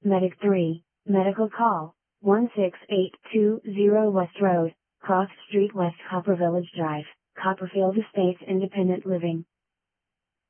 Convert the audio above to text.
Medic 3, medical call, 16820 West Road, Cross Street West Copper Village Drive, Copperfield Estates Independent Living.